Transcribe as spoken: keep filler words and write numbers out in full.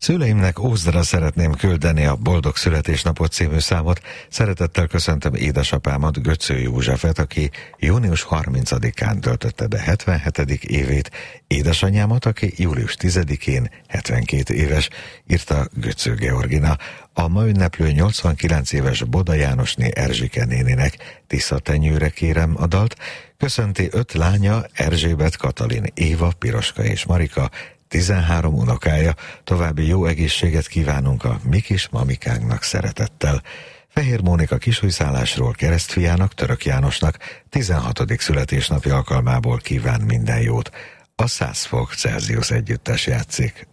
Szüleimnek Ózdra szeretném küldeni a Boldog Születésnapot című számot. Szeretettel köszöntöm édesapámat, Göcző Józsefet, aki június harmincadikán töltötte be hetvenhetedik évét, édesanyámat, aki július tizedikén hetvenkét éves, írta Göcző Georgina. A ma ünneplő nyolcvankilenc éves Boda Jánosné Erzsike néninek Tiszatenyőre kérem a dalt. Köszönti öt lánya, Erzsébet, Katalin, Éva, Piroska és Marika, tizenhárom unokája. További jó egészséget kívánunk a mi kis mamikánknak szeretettel. Fehér Mónika kisújszállásról keresztfiának, Török Jánosnak tizenhatodik születésnapi alkalmából kíván minden jót. A száz fok Celsius együttes játszik.